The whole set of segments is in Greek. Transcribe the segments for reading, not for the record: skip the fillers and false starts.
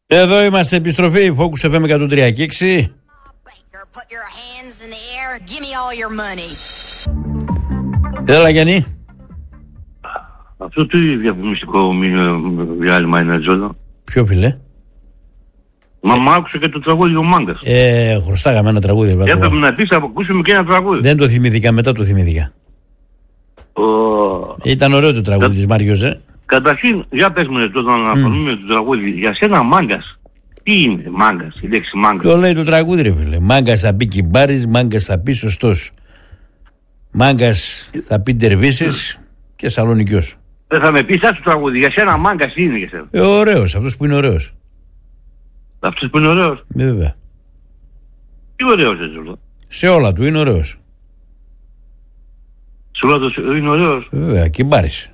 Εδώ είμαστε, επιστροφή, Focus FM 103 και 6. Έλα Γιάννη. Αυτό το διαφημιστικό διάλειμμα είναι Τζόλο. Ποιο φίλε? Μα άκουσα και το τραγούδι ο Μάγκας. Χρωστάγαμε ένα τραγούδι. Έπρεπε να πεις, ακούσουμε και ένα τραγούδι. Δεν το θυμήθηκα, μετά το θυμήθηκα. Ήταν ωραίο το τραγούδι της Μάριος, Καταρχήν, για πες μου τότε να αναφερθούμε το τραγούδι. Για σένα Μάγκας, τι είναι Μάγκας, η λέξη Μάγκας? Το λέει το τραγούδι ρε φίλε. Μάγκας θα πει κυμπάρης, Μάγκας θα πει σωστός. Μάγκας θα πει τερβίσης και Σαλονικιός. Θα με πεις το τραγούδι, για σένα Μάγκας τι είναι για σένα? Ωραίος, αυτός που είναι ωραίος. Αυτός που είναι ωραίος? Βέβαια. Τι ωραίος έτσι? Σε όλα του είναι ωραίος. Σε όλα του είναι ωραίος? Βέβαια, κυμπάρης.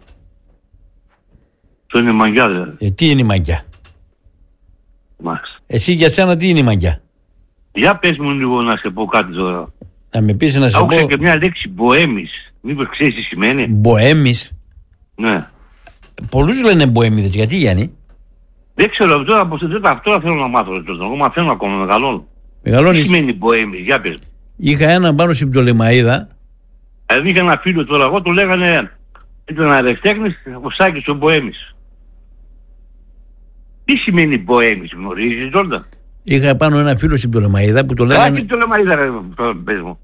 Το είναι μαγιά δηλαδή. Τι είναι η μαγιά? Μάλιστα. Εσύ για σένα τι είναι η μαγιά? Για πες μου λίγο να σε πω κάτι τώρα. Να με πεις να σε πω. Άκουσα και μια λέξη μποέμις. Μήπως ξέρεις τι σημαίνει? Μποέμις? Ναι. Πολλούς λένε μποέμιδες, γιατί Γιάννη? Δεν ξέρω, αυτό θέλω να μάθω. Εγώ μαθαίνω ακόμα, μεγαλώνω. Μεγαλώνεις. Τι σημαίνει μποέμις, για πες. Είχα έναν πάνω στην Πτολεμαΐδα. Δηλαδή είχα ένα φίλο τώρα, εγώ του λέγανε, ήταν αριστέχνης, ο Σάκης ο Μποέμις. Τι σημαίνει μποέμις, γνωρίζεις Τζόρνταν? Είχα πάνω ένα φίλο στην Πτολεμαΐδα που το λέγανε... Τι Πτολεμαΐδα ρε, πες μου.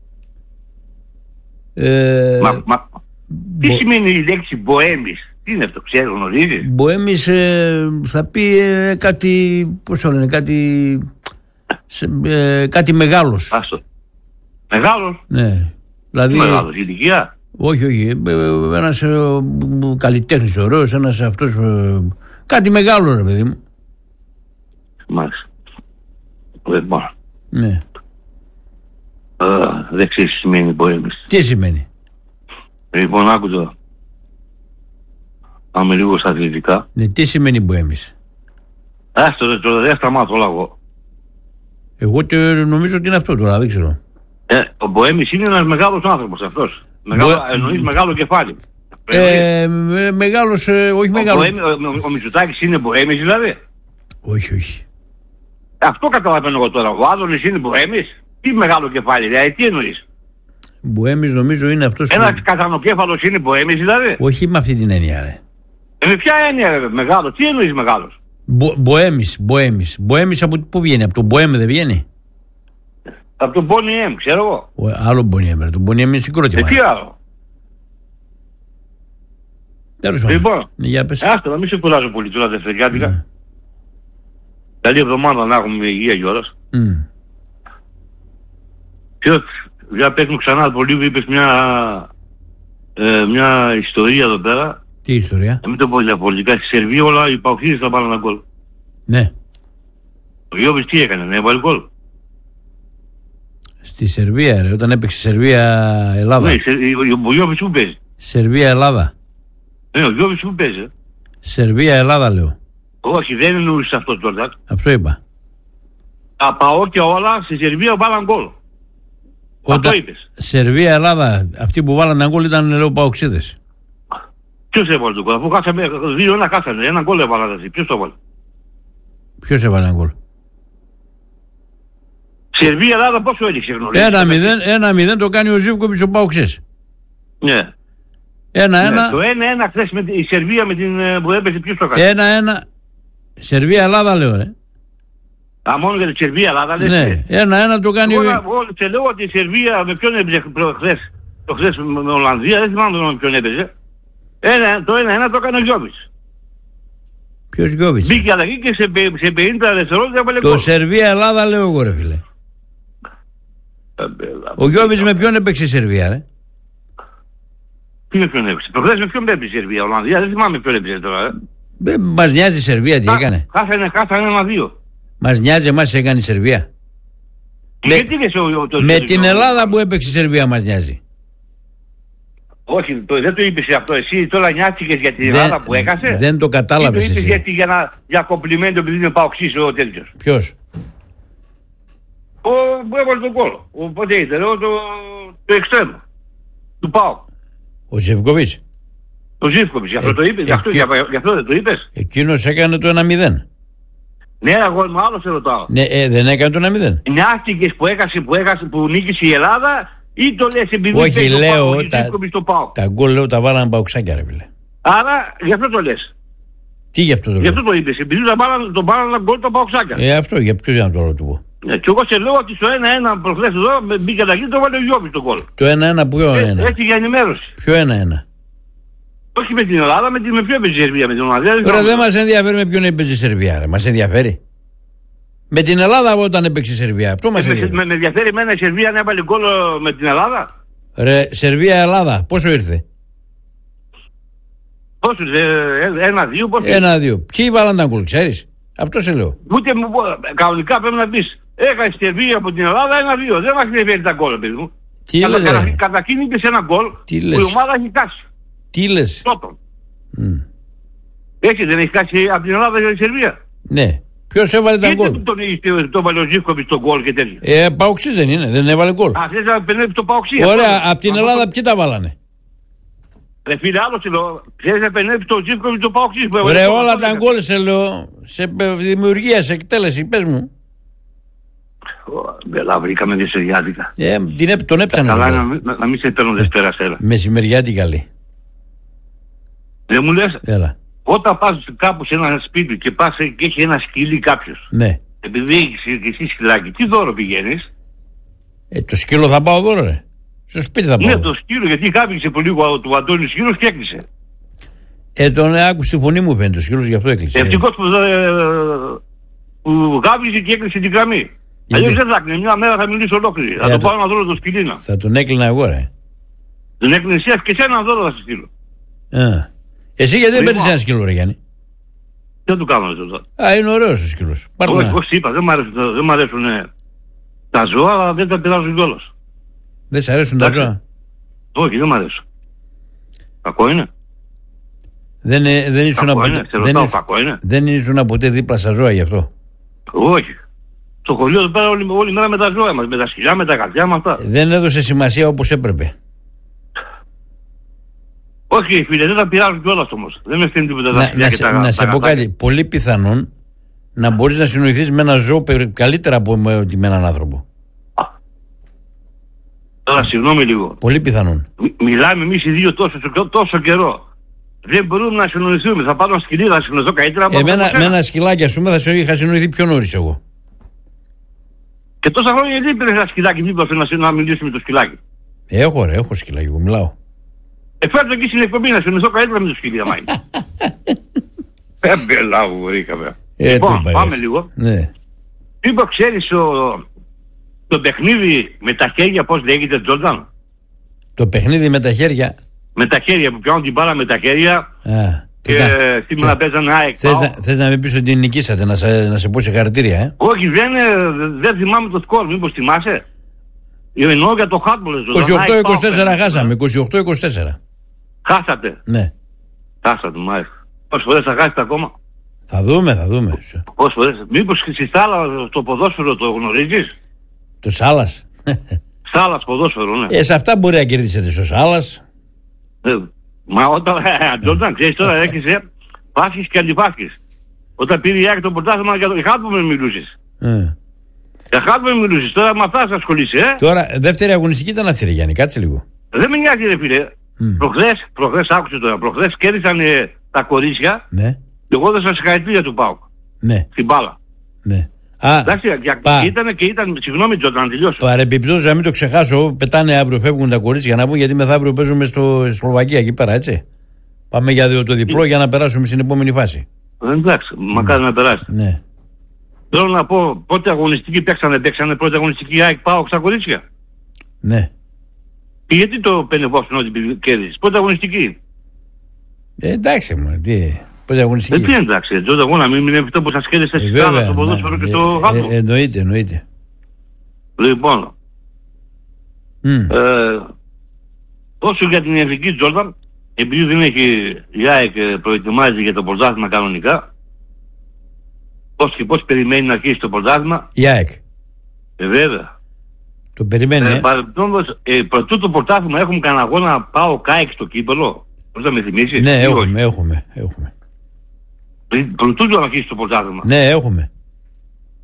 Τι σημαίνει η λέξη μποέμις? Τι είναι αυτό, ξέρεις, γνωρίζεις? Μποέμις θα πει κάτι, πώς το λένε, κάτι μεγάλος. Άστο. Μεγάλος? Ναι. Δηλαδή... Μεγάλος, ηλικία? Όχι, ένας καλλιτέχνης ωραίος, ένας αυτός, κάτι μεγάλο ρε παιδί μου. Μάλιστα. Λοιπόν. Ναι. Δεν ξέρεις τι σημαίνει μποέμις. Τι σημαίνει? Λοιπόν, άκου τώρα. Πάμε λίγο στα αθλητικά. Ναι, τι σημαίνει μποέμις? Άστο τώρα, δεν σταμάτω όλα εγώ. Εγώ νομίζω ότι είναι αυτό τώρα, δεν ξέρω. Ο Μποέμις είναι ένας μεγάλος άνθρωπος αυτός. Εννοείς μεγάλο κεφάλι. Μεγάλος, όχι μεγάλος. Ο Μητσοτάκης είναι Μποέμις δηλαδή? Όχι. Αυτό καταλαβαίνω εγώ τώρα. Ο Άδωνης είναι Μποέμις? Τι μεγάλο κεφάλι, δηλαδή τι εννοείς? Μποέμις νομίζω είναι αυτός. Ένας κατανοκέφαλος είναι Μποέμις δηλαδή? Όχι με αυτή την έννοια ρε. Με ποια έννοια ρε, μεγάλο, τι εννοείς μεγάλος? Μποέμις από πού βγαίνει, από το Μποέμ δεν βγαίνει? Από τον Bonnie M, ξέρω εγώ. Άλλο Bonnie M, το Bonnie M είναι συγκρότημα. Τι άλλο? Λοιπόν, άστο να μην σε κουράζω πολύ τώρα δευτεριάτικα. Καλή εβδομάδα να έχουμε υγεία κιόλας. Για πες μου ξανά πολύ που είπες μια ιστορία εδώ πέρα. Τι ιστορία? Μην το πω για πολιτικά. Στη Σερβία όλα οι Παοξίδες θα πάρουν ένα γκολ. Ναι. Ο Γιώβης τι έκανε, να έβαλε γκολ? Στη Σερβία ρε, όταν έπαιξε Σερβία-Ελλάδα. Ναι, ο Γιώβης που παίζει? Σερβία-Ελλάδα. Ναι, ο Γιώβης που παίζει? Σερβία-Ελλάδα λέω. Όχι, δεν εννοούσες αυτό τώρα. Αυτό είπα. Τα Παόκια όλα στη Σερβία βάλαν γκολ. Αυτό είπες. Σερβία-Ελλάδα, αυτοί που βάλαν γκολ ήταν λέω Παοξίδες. Ποιος έβαλε το γκολ? Αφού χάσαμε 2-1 χάσανε. Ένα γκολ έβαλαν. Ποιος το έβαλε? Ποιος έβαλε ένα γκολ? Σερβία-Ελλάδα πόσο έλειξε γνωρίζεις? 1-0 το κάνει ο Ζίβκοβιτς ο Παοξές. Ναι. 1-1. Το 1-1 χθες με η Σερβία με την που έπαιζε ποιος το κάνει? 1-1. Σερβία-Ελλάδα λέω ρε. Μόνο για τη Σερβία-Ελλάδα λες? Ναι. 1-1 το κάνει. Εγώ σε λέω ότι η Σερβία με ποιον έπαιζε χθες με Ολλανδία, δεν θυμάμαι με ποιον έπαιζε. Το 1-1 το έκανε ο Γιώβης. Ποιος Γιώβης? Μπήκε αλλαγή και σε 50 δευτερόλεπτα έβαλε γκολ. Το Σερβία-Ελλάδα λέω εγώ ρε φίλε. Ο Γιώβης με ποιον έπαιξε η Σερβία ρε? Τι με ποιον έπαιξε? Προχθές με ποιον έπαιξε η Σερβία? Ολλανδία, δεν θυμάμαι ποιον έπαιξε τώρα. Μας νοιάζει η Σερβία τι έκανε? Χάσανε 1-2. Μας νοιάζει εμάς έκανε η Σερβία? Με την Ελλάδα που έπαιξε η Σερβία μας νοιάζει. Όχι, δεν το είπες αυτό εσύ, τώρα νοιάστηκες για την Ελλάδα που έχασε? Δεν το κατάλαβες εσύ. Ή το είπες για κομπλιμέντο επειδή είναι παοξής ο τέτοιος? Ποιος? Που έβαλε τον κόλο. Πότε ήταν, το εξτρέμο. Του ΠΑΟΚ. Ο Ζιβκοβιτς. Ο Ζιβκοβιτς, γι' αυτό το είπες, γι' αυτό δεν το είπες? Εκείνος έκανε το 1-0. Ναι, εγώ είμαι άλλο σε ρωτάω. Ναι, δεν έκανε το 1-0. Νοιάστηκες που νίκησε η Ελλάδα ή το λες επειδή όχι, λέω τα γκολ λέω τα βάλανε παοξάκια ρε φίλε. Άρα γι' αυτό το λες. Τι γι' αυτό το λέω. Γι' αυτό το είπες, επειδή τον βάλανε γκολ τα παοξάκια. Αυτό, για ποιος για να το πω. Και εγώ σε λέω ότι στο 1-1 προχθές εδώ μπήκε τα το βάλε ο Γιώβης τον γκολ. Το 1-1 ποιο 1-1. Έτσι για ενημέρωση. Ποιο 1-1. Όχι με την Ελλάδα, με ποιο έπαιζε η Σερβία, με την Ολλανδία. Τώρα δεν μας ενδιαφέρει με ποιον έπαιζε η Σερβία, ρε. Μας ενδιαφέρει. Με την Ελλάδα όταν έπαιξε η Σερβία. Αυτό μας ενδιαφέρει. Με ενδιαφέρει εμένα η Σερβία να έβαλε γκολ με την Ελλάδα. Ρε, Σερβία-Ελλάδα, πόσο ήρθε. Πόσο ήρθε, 1-2, πόσο ήρθε. 1-2. Ποιοι βάλαν τα γκολ, ξέρεις. Αυτό σε λέω. Ούτε κανονικά πρέπει να πεις. Έκανε η Σερβία από την Ελλάδα 1-2. Δεν μας ενδιαφέρει τα γκολ, παιδί μου. Καταρχήν είπες ένα γκολ που η ομάδα έχει κάσει. Τι λες. Έτσι δεν έχει κάσει από την Ελλάδα για τη Σερβία. Ναι. Ποιος έβαλε τα γκολ. Γιατί τον έβαλε ο Ζίβκοβιτς τον γκολ και τέτοια. Παοξής δεν είναι, δεν έβαλε γκολ. Θες να πενεύει το Παοξή. Ωραία, από την Ελλάδα ποιοι τα βάλανε. Ρε φίλε, άλλο σε λέω. Θες να πενεύει το Ζίβκοβιτς το Παοξή. Ρε, όλα τα γκολ σε λέω. Σε δημιουργία, σε εκτέλεση, πες μου. Μπελά, βρήκαμε μεσημεριάτικα. Τον έψανε. Καλά να μην σε παίρνω Δευτέρα σέλα. Μεσημεριάτικα λέει. Δεν μου λες. Έλα. Όταν πας κάπου σε ένα σπίτι και πας και έχει ένα σκυλί κάποιος. Ναι. Επειδή έχεις και εσύ σκυλάκι, τι δώρο πηγαίνεις. Το σκύλο θα πάω δώρο ρε. Στο σπίτι θα πάω. Ναι, το σκύλο, γιατί κάπηξε πολύ λίγο του Αντώνη σκύλος και έκλεισε. Τον άκουσε τη φωνή μου φαίνεται το σκύλος, γι' αυτό έκλεισε. Ευτυχώς που κάπηξε και έκλεισε την γραμμή. Αλλιώς δεν θα έκλεινε, μια μέρα θα μιλήσω ολόκληρη. Θα το πάω να δω το σκυλίνα. Θα τον έκλεινα εγώ ρε. Τον έκλεινε εσύ και σε ένα δώρο θα σε στείλω. Εσύ γιατί δεν παίρνεις ένα σκύλο ρε Γιάννη. Δεν του κάνω τώρα. Είναι ωραίος ο σκύλος. Εγώ είπα, δεν μ' αρέσουν τα ζώα, αλλά δεν τα πειράζουν κιόλας. Δεν σ' αρέσουν τα ζώα. Όχι, δεν μ' αρέσουν. Κακό είναι. Δεν ήσουν ποτέ δίπλα στα ζώα γι' αυτό. Όχι. Στο χωριό εδώ πέρα όλη μέρα με τα ζώα μας, με τα σκυλιά, με τα καρδιά, με αυτά. Δεν έδωσε σημασία όπως έπρεπε. Όχι φίλε, δεν τα πειράζουν κιόλας όμως. Δεν με στέλνει τίποτα τα σκυλιά και τα να σε πω κάτι, πολύ πιθανόν να μπορείς να συνοηθείς με ένα ζώο καλύτερα από με έναν άνθρωπο. Τώρα συγγνώμη λίγο. Πολύ πιθανόν. Μιλάμε εμείς οι δύο τόσο καιρό. Δεν μπορούμε να συνοηθούμε. Θα πάρω ένα σκυλί να συνοηθώ καλύτερα από με ένα σκυλάκι ας πούμε θα σε είχα συνοηθεί πιο νωρίς εγώ. Και τόσα χρόνια γιατί πήρες ένα σκυλάκι δίπλα σου να μιλήσει με το σκυλάκι. Έχω σκυλάκι, εγώ μιλάω. Φέρτε εκεί στην εκπομπή να συνοηθώ καλύτερα με το σκυλί άμα είναι. Μπελά μου βρήκαμε. Λοιπόν, πάμε λίγο. Ναι. Είπα, ξέρεις το παιχνίδι με τα χέρια πώς λέγεται, Τζόρνταν. Το παιχνίδι με τα χέρια. Με τα χέρια που πιάνουν την μπάλα με τα χέρια. Και σήμερα παίζανε ΑΕΚ. Θες να με πεις ότι νικήσατε, να σε πω συγχαρητήρια, Όχι, δεν θυμάμαι το σκορ, μήπως θυμάσαι. Εννοώ για το χάτμπολ. 28-24 χάσαμε, 28-24. Χάσατε. Ναι. Χάσατε, μάλιστα. Πόσες φορές θα χάσετε ακόμα. Θα δούμε. Πόσες φορές. Μήπως στη Σάλα το ποδόσφαιρο το γνωρίζεις. Το Σάλας. Σάλας ποδόσφαιρο, ναι. Σε αυτά μπορεί να κερδίσετε στο Σάλας. Μα όταν ξέρεις τώρα έρχεσαι πάσχεις και αντιπάσχεις. Όταν πήρε η ΑΕΚ το πρωτάθλημα για το χάτμπολ μιλούσες. Για χάτμπολ μιλούσες, τώρα με αυτά θα ασχολείσαι. Τώρα δεύτερη αγωνιστική ήταν αυτή ρε Γιάννη, κάτσε λίγο. Δεν με νοιάζει ρε φίλε. Προχθές άκουσε τώρα, προχθές κέρδισαν τα κορίτσια. Ναι. Και εγώ έδωσα συγχαρητήρια του ΠΑΟΚ. Ναι. Στην μπάλα. Ναι. Εντάξει, ήταν, συγγνώμη Τζόρνταν, να τελειώσω. Παρεμπιπτόντως να μην το ξεχάσω, πετάνε αύριο, φεύγουν τα κορίτσια να πούν γιατί μεθαύριο παίζουμε στο Σλοβακία εκεί πέρα, έτσι. Πάμε για το διπλό για να περάσουμε στην επόμενη φάση. Εντάξει, μακάρι να περάσει. Ναι. Θέλω να πω, πότε αγωνιστική παίξανε πρώτη αγωνιστική ΑΕΚ ΠΑΟΚ στα κορίτσια. Ναι. Και γιατί το πενευόσουν ότι κέρδισες, πρώτη αγωνιστική. Εντάξει μου, τι. Δεν είναι εντάξει, τότε εγώ να μην είναι αυτό που σας κέρδισε στη Σάλα, στο ποδόσφαιρο και στο χάτμπολ. Εννοείται. Λοιπόν, όσο για την εθνική Τζόρνταν, επειδή δεν έχει η ΑΕΚ προετοιμάζει για το πρωτάθλημα κανονικά, πώς και πώς περιμένει να αρχίσει το πρωτάθλημα. Η ΑΕΚ. Βέβαια. Το περιμένει. Πρωτού το πρωτάθλημα έχουμε κανένα αγώνα πάω ΚΑΕΚ στο κύπελο. Πώς θα με θυμίσεις. Ναι, έχουμε. Πρωτού το αρχίσει το πρωτάθλημα. Ναι, έχουμε.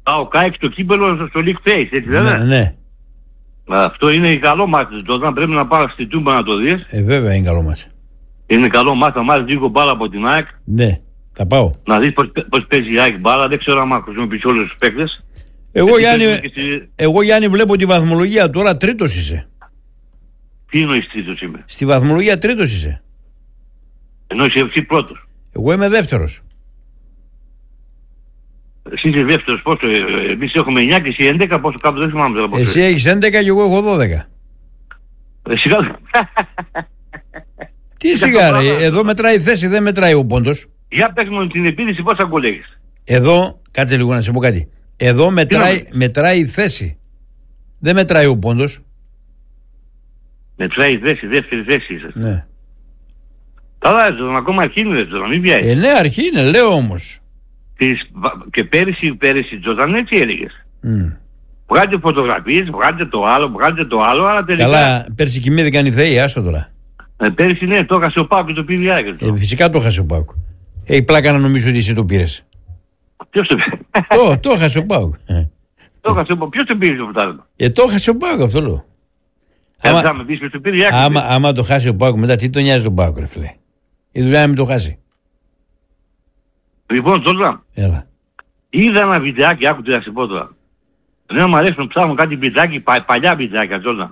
ο ΚΑΕΚ στο κύπελο στο League Face, έτσι δεν είναι? Ναι. Αυτό είναι καλό μάτι. Όταν πρέπει να πάρει στη Τούμπα να το δεις. Βέβαια είναι καλό μάτι. Είναι καλό μάτι, θα μάθεις λίγο μπάλα από την ΑΕΚ. Ναι, θα πάω. Να δεις πώς παίζει η ΑΕΚ μπάλα. Δεν ξέρω αν χρησιμοποιείς όλους τους παίκτες. Εγώ Γιάννη βλέπω τη βαθμολογία τώρα, τρίτος είσαι. Τι εννοείς τρίτος είμαι? Στη βαθμολογία τρίτος είσαι. Ενώ εσύ πρώτος. Εγώ είμαι δεύτερος. Εσύ είσαι δεύτερος πόσο? Εμείς έχουμε 9 και εσύ 11, πόσο κάπου δεν θυμάμαι τώρα πόσο. Εσύ έχεις 11 και εγώ έχω 12. Τι σιγάρα, εδώ μετράει η θέση, δεν μετράει ο πόντος. Για πες μου την επίδυση πόσα γκολ έχεις. Εδώ, κάτσε λίγο να σε πω κάτι. Εδώ μετράει η θέση. Δεν μετράει ο πόντος. Μετράει η θέση, δεύτερη θέση είσαι. Ναι. Καλά, ακόμα αρχή είναι, να μην πιάει. Ναι, αρχή είναι, λέω όμως. Και πέρυσι Τζόρνταν έτσι έλεγες. Βγάλτε φωτογραφίες, βγάλτε το άλλο, αλλά τελικά... Καλά, πέρσι κοιμήθηκαν οι θεοί, άστο τώρα. Πέρυσι ναι, το έχασε ο Πάκου και το πήρε άκρη. Φυσικά το έχασε ο Πάκου. Έχει πλάκα να νομίζω ότι εσύ το πήρες. Ποιος το πήρε? Το έχασε ο Πάκου. Ποιος το πήρε το πρωτάθλημα? Το έχασε ο Πάκου, αυτό λέω. Άμα το χάσει ο Πάκου μετά, τι τον νοιάζει τον Πάκου, ρε φίλε. Η δουλειά να μην το χάσει. Λοιπόν, Τζόρνταν. Έλα. Είδα ένα βιντεάκι, άκουτε να σε πω τώρα. Δεν μου αρέσει να ψάχνω κάτι βιντεάκι, παλιά βιντεάκια, Τζόρνταν.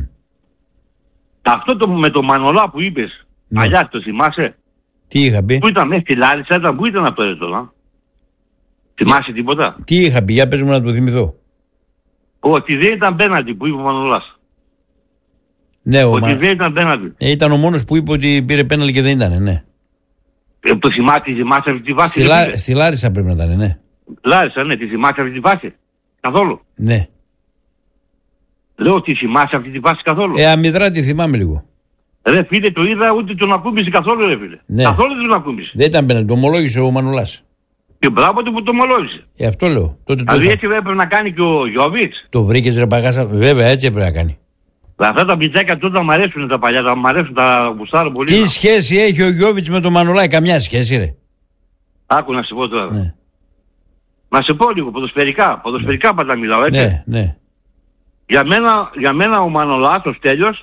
Αυτό με το Μανολά που είπες, παλιά το θυμάσαι? Τι είχα πει? Πού ήταν, μέσα στη Λάρισα, πού ήταν αυτό εδώ, τώρα? Θυμάσαι τίποτα? Τι είχα πει, για πες μου να το θυμηθώ. Ότι δεν ήταν πέναλτι που είπε ο Μανολάς. Ναι, ότι δεν ήταν πέναλτι. Ήταν ο μόνος που είπε ότι πήρε πέναλτι και δεν ήταν, ναι. Το θυμάσαι αυτή τη βάση? Στη Λάρισα πρέπει να ήταν, ναι. Λάρισα, ναι, τη θυμάσαι αυτή τη βάση? Καθόλου? Ναι. Λέω ότι θυμάσαι αυτή τη βάση καθόλου? Αμυδρά τη θυμάμαι λίγο. Ρε φίλε, το είδα, ούτε τον ακούμπησε καθόλου, ρε φίλε. Ναι. Καθόλου δεν τον ακούμπησε. Δεν ήταν πέναλτι, το ομολόγησε ο Μανολάς. Και μπράβο του που το ομολόγησε. Αυτό λέω. Δηλαδή έτσι έπρεπε να κάνει και ο Γιώβιτς. Το βρήκες ρε παγάσα, βέβαια έτσι έπρεπε να κάνει. Αυτά τα πιτσάκια τότε μου αρέσουν τα παλιά, μου αρέσουν, τα γουστάρω πολύ. Τι σχέση έχει ο Γιώβιτς με τον Μανολά, καμιά σχέση ρε? Άκου να σε πω τώρα. Ναι. Να σε πω λίγο, ποδοσφαιρικά πάντα μιλάω, έτσι. Ναι, ναι. Για μένα ο Μανολάς, ο Στέλιος,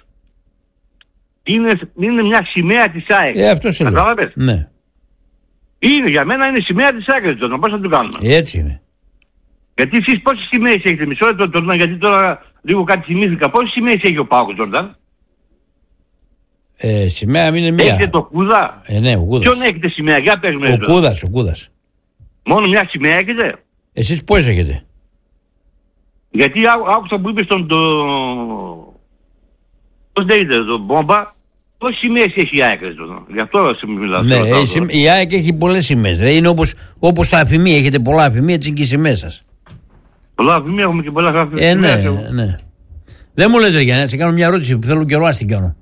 είναι μια σημαία της ΑΕΚ. Αυτό σε λέω. Κατάλαβες? Ναι. Για μένα είναι σημαία της ΑΕΚ, τώρα, πώς θα το κάνουμε. Έτσι είναι. Γιατί εσείς πόσες σημαίες έχετε, μισό λεπτό, γιατί τώρα λίγο κάτι θυμήθηκα. Πόσες σημαίες έχει ο Πάοκ, Τζόρνταν? Σημαία είναι μία. Έχετε το Κούδα? Ναι, ο Κούδας. Ποιον έχετε σημαία, για πες μου. Ο Κούδας. Μόνο μια σημαία έχετε? Εσείς πώς έχετε? Γιατί άκουσα που είπες πώς λέγεται, τον Μπόμπα, πόσες σημαίες έχει η ΑΕΚ, γι' αυτό σε μιλάω. Ναι, η ΑΕΚ έχει πολλές σημαίες. Είναι όπως τα αφημία, έχετε πολλά αφημία, έτσι και οι σημαίες σας. Πολλά αφημία, έχουμε και πολλά αφημία. Ναι. Δεν μου λες ρε Γιάννη, να σε κάνω μια ερώτηση που θέλω καιρό, ας την κάνω.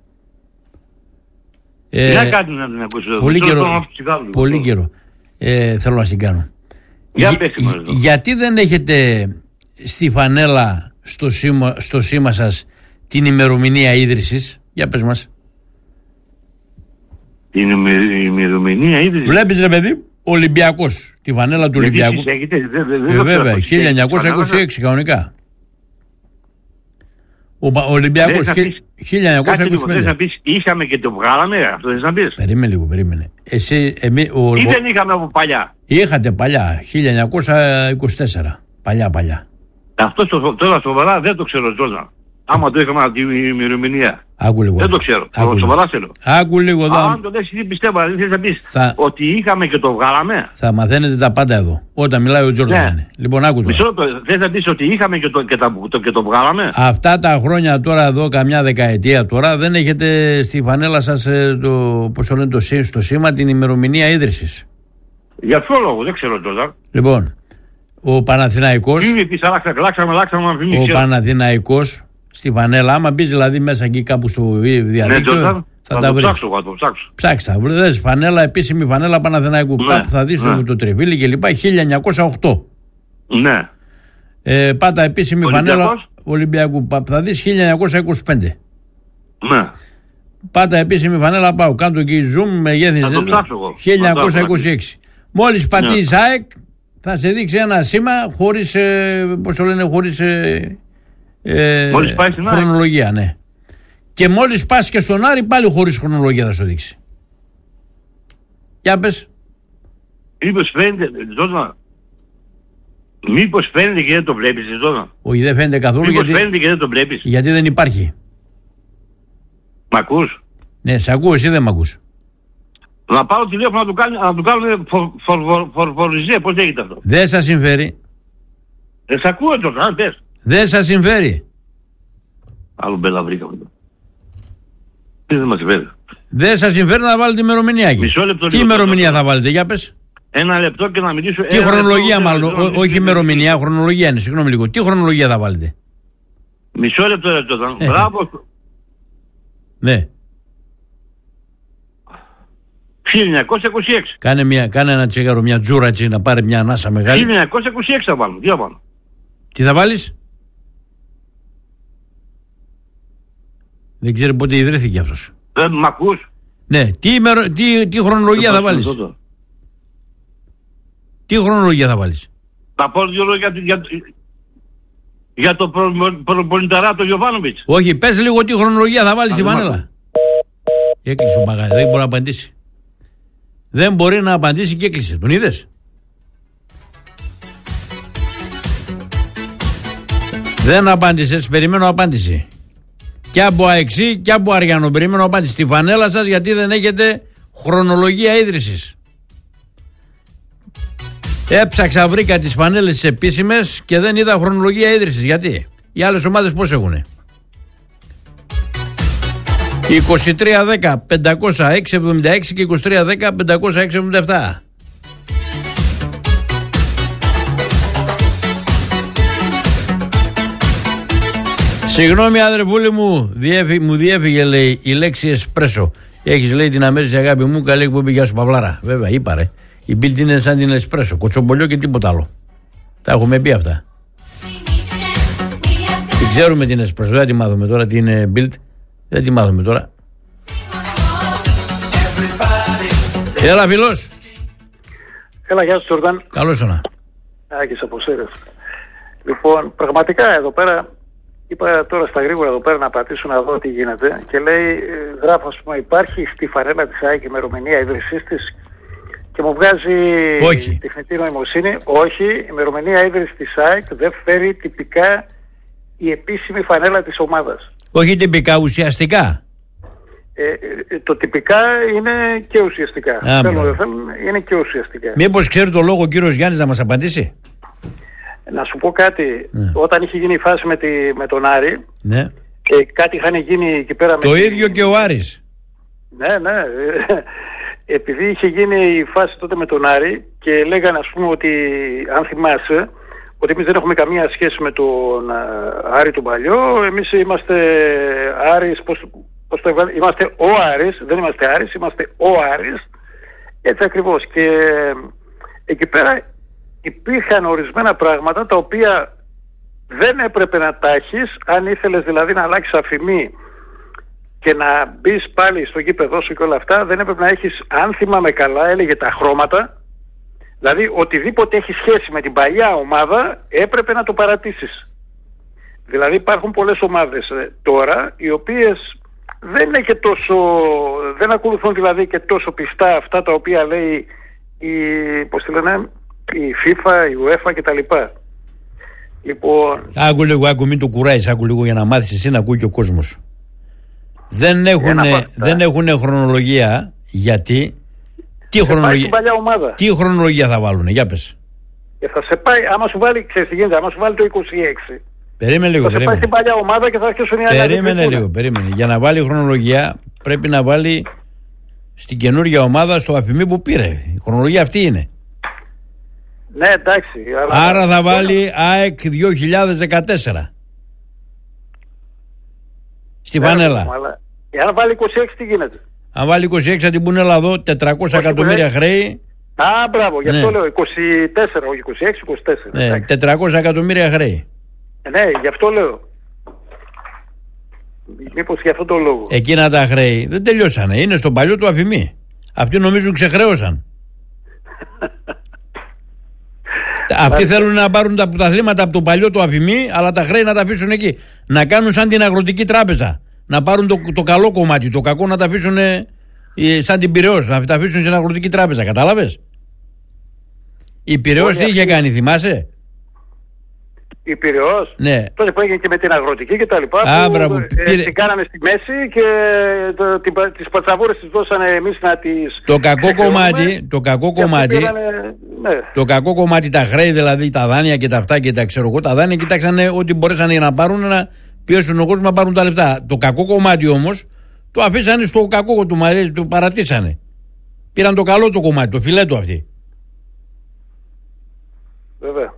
Για κάτι να την ακούσω. Πολύ καιρό θέλω να την κάνω. Γιατί δεν έχετε στη φανέλα στο σήμα σας την ημερομηνία ίδρυσης? Για πες μας. Την ημερομηνία ίδρυσης? Βλέπεις ρε παιδί, Ολυμπιακός, τη φανέλα του Ολυμπιακού. Βέβαια, 1926 κανονικά. Ο Ολυμπιακός 1925. Θες να πεις είχαμε και το βγάλαμε, αυτό θες να πεις? Περίμενε. Ή δεν είχαμε από παλιά? Είχατε παλιά, 1924. Παλιά. Αυτό τώρα σοβαρά δεν το ξέρω, Τζόρνταν. Άμα το είχαμε την ημερομηνία. Άκου λίγο. Δεν το ξέρω. Σοβαρά θέλω. Άκου λίγο εδώ. Αν το λες εσύ πιστεύω, δεν θες να πεις ότι είχαμε και το βγάλαμε. Θα μαθαίνετε τα πάντα εδώ. Όταν μιλάει ο Τζόρνταν. Ναι. Λοιπόν, άκου τώρα. Θες να πεις ότι είχαμε και το βγάλαμε. Αυτά τα χρόνια τώρα εδώ, καμιά δεκαετία τώρα, δεν έχετε στη φανέλα σας το σήμα την ημερομηνία ίδρυσης. Για ποιο λόγο, δεν ξέρω τώρα. Λοιπόν, ο Παναθηναϊκός. Ο Παναθηναϊκός στη φανέλα, άμα μπεις δηλαδή μέσα εκεί κάπου στο διαδίκτυο, θα τα βρεις. Ψάξτε, βρες φανέλα, επίσημη φανέλα Παναθηναϊκού. Κάπου θα δεις το τριβίλι και λοιπά, 1908. Ναι. Πάτα επίσημη φανέλα Ολυμπιακού, θα δεις 1925. Ναι. Πάτα επίσημη φανέλα πάω, κάτω εκεί zoom μεγέθυνση 1926. Μόλις πατήσεις ΑΕΚ, θα σε δείξει ένα σήμα χωρίς, πώς το λένε, χωρίς χρονολογία, ναι. Και μόλις πας και στον Άρη πάλι χωρίς χρονολογία θα σου δείξει. Για πες. Μήπως φαίνεται, Ζώνα, μήπως φαίνεται και δεν το βλέπεις, Ζώνα. Όχι, δεν φαίνεται καθόλου. Μήπως φαίνεται και δεν το βλέπεις. Γιατί δεν υπάρχει. Μ' ακούς? Ναι, σ' ακούω, εσύ δεν μ' ακούς. Να πάρω τηλέφωνο να του κάνουμε φορφοριζέ, πώς έγινε αυτό. Δεν σας συμφέρει. Δεν σ' ακούω, Ζώνα, πες. Δεν σας συμφέρει. Άλλο μπέλα βρήκαμε. Τι δεν μας συμφέρει. Δεν σας συμφέρει να βάλετε ημερομηνία. Τι ημερομηνία θα βάλετε, για πες. Ένα λεπτό και να μιλήσω. Τι χρονολογία μάλλον, όχι ημερομηνία, χρονολογία είναι, συγγνώμη λίγο. Τι χρονολογία θα βάλετε. Μισό λεπτό ρε Τζόταν. Μπράβο. Ναι. 1926. Κάνε ένα τσίγαρο, μια τζούρα έτσι, να πάρει μια ανάσα μεγάλη. 1926 θα βάλουμε, τι θα βάλουμε. Τι θα βάλεις. Δεν ξέρει πότε ιδρύθηκε αυτός. Δεν μ' ακούς. Ναι, τι χρονολογία θα βάλεις. Τι χρονολογία θα βάλεις. Θα πω δύο λόγια για το προπονηταρά το Γιωβάνοβιτς. Όχι, πες λίγο τι χρονολογία θα βάλεις στη Βανέλα. Έκλεισε ο Παγάδης, δεν μπορεί να απαντήσει. Δεν μπορεί να απαντήσει και έκλεισε. Τον είδες. Δεν απάντησες, περιμένω απάντηση. Και από Αεξή και από Αριανό. Περιμένω απάντηση στη φανέλα σας, γιατί δεν έχετε χρονολογία ίδρυσης. Έψαξα, βρήκα τις φανέλες τις επίσημες και δεν είδα χρονολογία ίδρυσης. Γιατί οι άλλες ομάδες πώς έχουνε. 23-10 506-76 και 23-10 506-77. Συγγνώμη αδερφούλη μου, μου διέφυγε λέει η λέξη εσπρέσο. Έχεις λέει την αμέριστη αγάπη μου, καλή εκπομπή, γεια σου Παυλάρα. Βέβαια είπα ρε, η Μπίλτ είναι σαν την εσπρέσο, κοτσομπολιό και τίποτα άλλο. Τα έχουμε πει αυτά. Την ξέρουμε την εσπρέσο, δεν τη μάθουμε τώρα τι είναι Μπίλτ. Δεν τη μάθουμε τώρα. Έλα φίλος. Έλα, γεια σου Τζορδάν. Καλώς όνα. Άκης από Σέρες. Λοιπόν, πραγματικά εδώ πέρα, είπα τώρα στα γρήγορα εδώ πέρα να πατήσω να δω τι γίνεται και λέει, γράφω ας πούμε, υπάρχει στη φανέλα της ΑΕΚ ημερομηνία ίδρυσής της και μου βγάζει τεχνητή νοημοσύνη. Όχι, η ημερομηνία ίδρυσης της ΑΕΚ δεν φέρει τυπικά η επίσημη φανέλα της ομάδας. Όχι τυπικά, ουσιαστικά. Το τυπικά είναι και ουσιαστικά. Θέλω, δεν θέλω, είναι και ουσιαστικά. Μήπως ξέρει το λόγο ο κύριος Γιάννης να μας απαντήσει. Να σου πω κάτι. Ναι. Όταν είχε γίνει η φάση με τον Άρη, ναι. Κάτι είχαν γίνει εκεί πέρα. Το ίδιο και ο Άρης. Ναι, ναι. Επειδή είχε γίνει η φάση τότε με τον Άρη και λέγανε ας πούμε ότι, αν θυμάσαι, ότι εμείς δεν έχουμε καμία σχέση με τον Άρη τον παλιό, εμείς είμαστε Άρης, είμαστε ο Άρης, δεν είμαστε Άρης, είμαστε ο Άρης, έτσι ακριβώς. Και εκεί πέρα υπήρχαν ορισμένα πράγματα τα οποία δεν έπρεπε να τα έχεις, αν ήθελες δηλαδή να αλλάξεις αφημί και να μπεις πάλι στο γήπεδό σου και όλα αυτά, δεν έπρεπε να έχεις, αν θυμάμαι καλά, έλεγε τα χρώματα. Δηλαδή οτιδήποτε έχει σχέση με την παλιά ομάδα έπρεπε να το παρατήσεις. Δηλαδή υπάρχουν πολλές ομάδες τώρα οι οποίες δεν είναι και τόσο, δεν ακολουθούν δηλαδή και τόσο πιστά αυτά τα οποία λέει πώς τη λένε, η FIFA, η UEFA κτλ. Λοιπόν... Άκου μην το κουράεις, άκου λίγο για να μάθεις εσύ να ακούει και ο κόσμος. Δεν έχουν χρονολογία, γιατί... Τι χρονολογία θα βάλουνε, για πες. Θα σε πάει, άμα σου βάλει, ξέρεις τι γίνεται, άμα σου βάλει το 26. Περίμενε λίγο. Θα σε πάει στην παλιά ομάδα και θα αρχίσουν οι άλλοι. Περίμενε λίγο. Για να βάλει χρονολογία πρέπει να βάλει στην καινούργια ομάδα στο αφημί που πήρε. Η χρονολογία αυτή είναι. Ναι, εντάξει. Άρα θα βάλει ΑΕΚ 2014. Στη Βανέλα. Αν βάλει 26 τι γίνεται. Αν βάλει 26 θα την πούνε έλα εδώ 400 εκατομμύρια χρέη. Α, μπράβο, γι' αυτό λέω 24, όχι 26, 24. Ναι, 400 εκατομμύρια χρέη. Ναι, γι' αυτό λέω. Μήπως γι' αυτό το λόγο. Εκείνα τα χρέη δεν τελειώσανε, είναι στον παλιό του αφημί. Αυτοί νομίζουν ξεχρέωσαν. Αυτοί θέλουν να πάρουν τα πρωταθλήματα από το παλιό το Αφημί, αλλά τα χρέη να τα αφήσουν εκεί. Να κάνουν σαν την Αγροτική Τράπεζα. Να πάρουν το καλό κομμάτι, το κακό να τα αφήσουν σαν την Πειραιώς, να τα αφήσουν στην Αγροτική Τράπεζα. Κατάλαβες? Η Πειραιώς τι είχε κάνει, θυμάσαι? Η Πειραιώς, ναι. Τότε που έγινε και με την Αγροτική και τα λοιπά, την κάνανε στη μέση και τις πατσαβούρες τις δώσανε εμείς να τις... Το κακό κομμάτι, τα χρέη δηλαδή, τα δάνεια και τα αυτά και τα ξέρω εγώ, τα δάνεια κοιτάξανε ότι μπορέσανε να πάρουν, να πιέσουν ο κόσμος να πάρουν τα λεφτά. Το κακό κομμάτι όμως το αφήσανε στο κακό το παρατήσανε. Πήραν το καλό το κομμάτι, το φιλέτο αυτή. Βέβαια.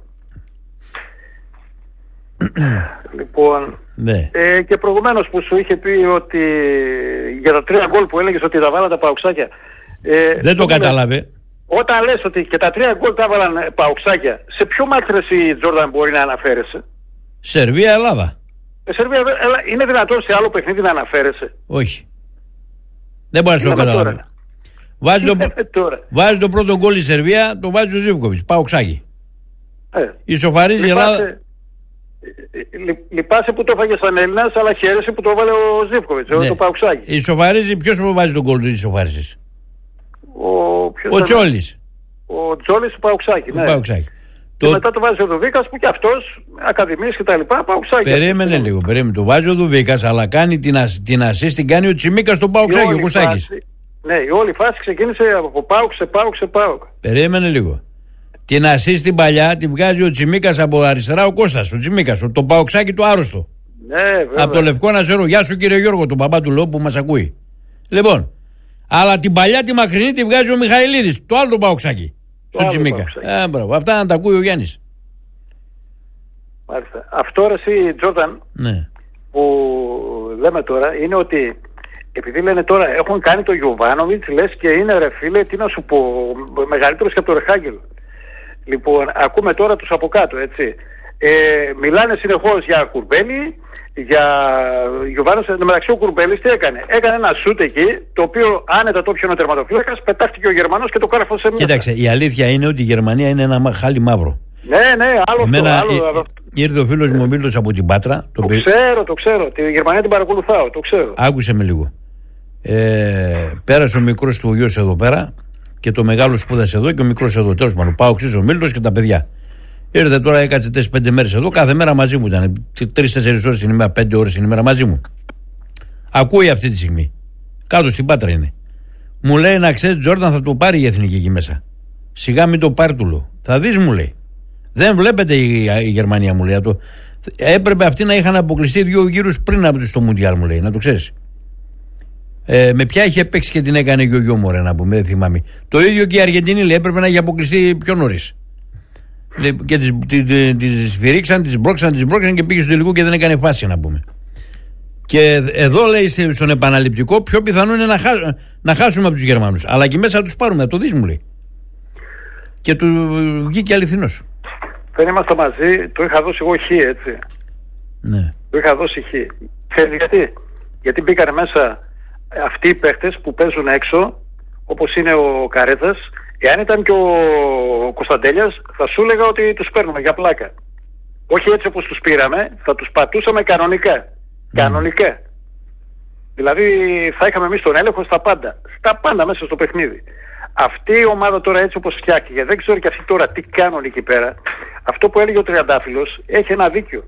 Λοιπόν, ναι. Και προηγουμένως που σου είχε πει ότι για τα 3 γκολ που έλεγες ότι τα βάλαν τα παουξάκια, δεν το κατάλαβε. Όταν λες ότι και τα 3 γκολ τα βάλαν παουξάκια, σε ποιο μάτρεση, Τζόρνταν, μπορεί να αναφέρεσαι? Σερβία-Ελλάδα. Σερβία, είναι δυνατόν σε άλλο παιχνίδι να αναφέρεσαι? Όχι. Δεν μπορεί να το καταλάβει. Βάζει το πρώτο γκολ η Σερβία, το βάζει ο Ζίβκοβιτς, παουξάκι. Ισοφαρίζει η Ελλάδα. Λυπάσαι που το έφαγε σαν Έλληνας, αλλά χαίρεσαι που το έβαλε ο Ζίβκοβιτς, το παουξάκι. Ισοφαρίζει, ποιος βάζει τον γκολ του ισοφάρισης? Ο Τσόλης. Ο Τσόλης του παουξάκι, ναι. Και μετά το βάζει ο Δουβίκας που και αυτός, ακαδημίες και τα λοιπά, παουξάκι. Περίμενε λίγο, το βάζει ο Δουβίκας, αλλά κάνει την ασίστ, την κάνει ο Τσιμίκας στον παουξάκι, ο Κωστάκης. Ναι, η όλη φάση ξεκίνησε από πάουξ σε πάουξ. Περίμενε λίγο. Την ασίστ την παλιά την βγάζει ο Τσιμίκας από αριστερά, ο Κώστας, ο Τσιμίκας, το παουξάκι του άρρωστο. Ναι, βέβαια. Από το Λευκό Ναζερό. Γεια σου κύριε Γιώργο, τον παπά του λόγου που μας ακούει. Λοιπόν, αλλά την παλιά τη μακρινή τη βγάζει ο Μιχαηλίδης, το άλλο το παουξάκι. Στο Τσιμίκα. Μπράβο, αυτά να τα ακούει ο Γιάννης. Μάλιστα. Αυτό ρε εσύ, Τζόρνταν, ναι, που λέμε τώρα είναι ότι επειδή λένε τώρα έχουν κάνει το Γιοβάνοβιτς, λες και είναι ρε φίλε, τι να σου πω, μεγαλύτερος και από το Ρεχάγγελ. Λοιπόν, ακούμε τώρα τους από κάτω, έτσι. Μιλάνε συνεχώς για Κουρμπέλη, για Γιοβάνοβιτς. Εν τω μεταξύ ο Κουρμπέλης τι έκανε? Έκανε ένα σούτ εκεί, το οποίο άνετα το πιανε ο τερματοφύλακας, πετάχτηκε ο Γερμανός και το κάρφωσε μέσα. Κοίταξε, η αλήθεια είναι ότι η Γερμανία είναι ένα χάλι μαύρο. Ναι, άλλο. Ήρθε ο φίλος μου ο Μίλτος από την Πάτρα. Το ξέρω. Τη Γερμανία την παρακολουθάω, το ξέρω. Άκουσε με λίγο. Πέρασε ο μικρός του γιος εδώ πέρα και το μεγάλο σπούδασε εδώ και ο μικρός εδώ. Τέλος πάντων, πάω ξύσω ο Μίλτος και τα παιδιά. Ήρθε τώρα, έκατσε 4-5 μέρες εδώ, κάθε μέρα μαζί μου ήταν. 3-4 ώρες την ημέρα, 5 ώρες την ημέρα μαζί μου. Ακούει αυτή τη στιγμή. Κάτω στην Πάτρα είναι. Μου λέει να ξέρεις, Τζόρνταν, θα το πάρει η εθνική εκεί μέσα. Σιγά μην το πάρει, του λέω. Θα δεις, μου λέει. Δεν βλέπετε η Γερμανία, μου λέει. Έπρεπε αυτοί να είχαν αποκλειστεί 2 γύρους πριν από το Μουντιάλ, μου λέει, να το ξέρεις. Με ποια είχε παίξει και την έκανε γιο μου, ρε, να πούμε, δεν θυμάμαι. Το ίδιο και η Αργεντινή, λέει, έπρεπε να είχε αποκλειστεί πιο νωρίς. Και τις σφυρίξαν, τις μπρώξαν και πήγε στο τελικό και δεν έκανε φάση, να πούμε. Και εδώ, λέει, στον επαναληπτικό, πιο πιθανό είναι να χάσουμε από τους Γερμανούς. Αλλά και μέσα να τους πάρουμε, να το δεις, μου λέει. Και του βγήκε αληθινός. Δεν είμαστε μαζί, το είχα δώσει εγώ χ, έτσι. Ναι. Το είχα δώσει χ. Ξέρεις γιατί? Γιατί μπήκανε μέσα αυτοί οι παίχτες που παίζουν έξω, όπως είναι ο Καρέτσας. Εάν ήταν και ο Κωνσταντέλιας, θα σου έλεγα ότι τους παίρνουμε για πλάκα. Όχι έτσι όπως τους πήραμε, θα τους πατούσαμε κανονικά. Κανονικά. Δηλαδή θα είχαμε εμείς τον έλεγχο στα πάντα. Στα πάντα μέσα στο παιχνίδι. Αυτή η ομάδα τώρα έτσι όπως φτιάχτηκε, δεν ξέρω και αυτοί τώρα τι κάνουν εκεί πέρα. Αυτό που έλεγε ο Τριαντάφυλλος έχει ένα δίκιο.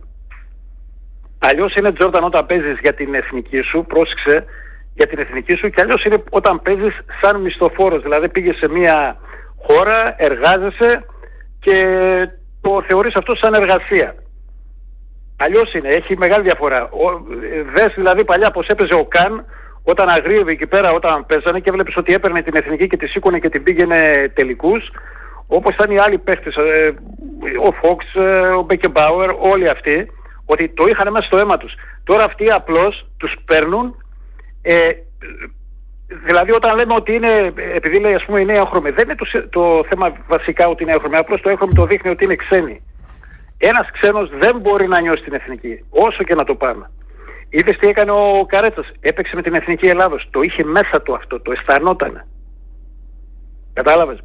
Αλλιώς είναι, Τζόρνταν, όταν παίζεις για την εθνική σου, πρόσεξε, για την εθνική σου, και αλλιώς είναι όταν παίζεις σαν μισθοφόρος. Δηλαδή πήγες σε μια χώρα, εργάζεσαι και το θεωρείς αυτό σαν εργασία. Αλλιώς είναι, έχει μεγάλη διαφορά. Δες δηλαδή παλιά πως έπαιζε ο Καν όταν αγρίευε εκεί πέρα όταν παίζανε και βλέπεις ότι έπαιρνε την εθνική και τη σήκωνε και την πήγαινε τελικούς. Όπως ήταν οι άλλοι παίχτες, ο Φόξ, ο Μπέκεμπάουερ, όλοι αυτοί, ότι το είχαν μέσα στο αίμα τους. Τώρα αυτοί απλώς τους παίρνουν, δηλαδή όταν λέμε ότι είναι, επειδή λέει ας πούμε είναι έγχρωμοι, δεν είναι το θέμα βασικά ότι είναι έγχρωμοι, απλώς το έγχρωμοι το δείχνει ότι είναι ξένοι. Ένας ξένος δεν μπορεί να νιώσει την εθνική, όσο και να το πάμε. Είδες τι έκανε ο Καρέτσας, έπαιξε με την εθνική Ελλάδος, το είχε μέσα του αυτό, το αισθανότανε. Κατάλαβες?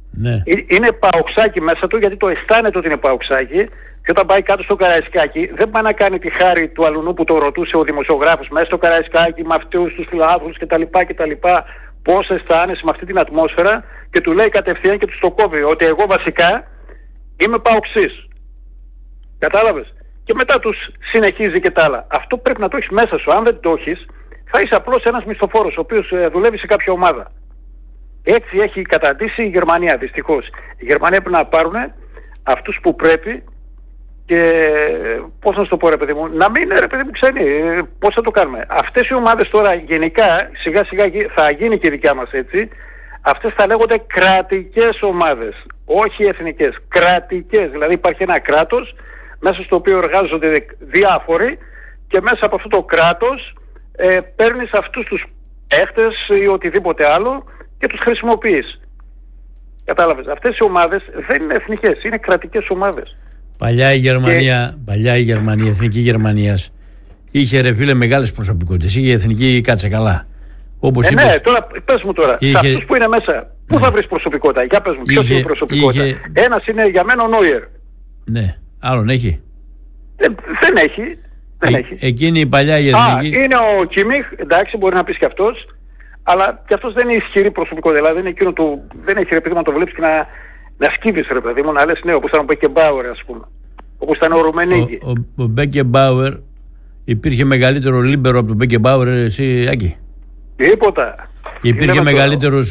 Ναι. Είναι παοξάκι μέσα του, γιατί το αισθάνεται ότι είναι παοξάκι, και όταν πάει κάτω στο Καραϊσκάκι δεν πάει να κάνει τη χάρη του αλουνού που το ρωτούσε ο δημοσιογράφος μέσα στο Καραϊσκάκι με αυτούς τους φιλάθλους κτλ. Πώς αισθάνεσαι με αυτή την ατμόσφαιρα, και του λέει κατευθείαν και του το κόβει ότι εγώ βασικά είμαι παοξής. Κατάλαβες? Και μετά τους συνεχίζει και τα άλλα. Αυτό πρέπει να το έχεις μέσα σου. Αν δεν το έχεις, θα είσαι απλώς ένας μισθοφόρος ο οποίος δουλεύει σε κάποια ομάδα. Έτσι έχει καταντήσει η Γερμανία, δυστυχώς. Η Γερμανία πρέπει να πάρουν αυτούς που πρέπει, και πώς να σου το πω, ρε παιδί μου, να μην είναι, ρε παιδί μου, ξένοι. Πώς θα το κάνουμε? Αυτές οι ομάδες τώρα γενικά σιγά σιγά θα γίνει και η δικιά μας έτσι. Αυτές θα λέγονται κρατικές ομάδες, όχι εθνικές. Κρατικές, δηλαδή υπάρχει ένα κράτος μέσα στο οποίο εργάζονται διάφοροι, και μέσα από αυτό το κράτος παίρνεις αυτούς τους παίχτες ή οτιδήποτε άλλο και τους χρησιμοποιείς. Κατάλαβες? Αυτές οι ομάδες δεν είναι εθνικές, είναι κρατικές ομάδες. Παλιά η Γερμανία, η εθνική Γερμανίας, είχε, ρε φίλε, μεγάλες προσωπικότητες. Είχε εθνική, κάτσε καλά. Όπως είπες, ναι, τώρα πες μου τώρα, σε αυτούς που είναι μέσα, πού θα βρεις προσωπικότητα? Για πες μου, ποιος είναι η προσωπικότητα? Ένας είναι για μένα ο Νόιερ. Ναι, άλλον έχει? Δεν έχει. Εκείνη η παλιά η εθνική. Είναι ο Κίμιχ, εντάξει, μπορεί να πεις και αυτός, αλλά και αυτός δεν είναι ισχυρή προσωπικότητα. Δηλαδή δεν είναι εκείνο του, δεν έχει, ρε παιδί μου, να το βλέπεις και να σκύβεις, ρε παιδί μου, να λες ναι, όπως ήταν ο Μπέκεμπάουερ, ας πούμε. Όπως ήταν ο Ρουμενίγκη. Ο Μπέκεμπάουερ, υπήρχε μεγαλύτερο λίμπερο από τον Μπέκεμπάουερ, εσύ, Άκη? Τίποτα. Υπήρχε μεγαλύτερος